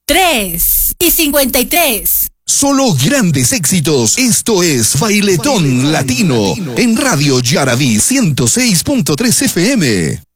3:53. Solo grandes éxitos. Esto es Bailetón Latino en Radio Yaraví 106.3 FM.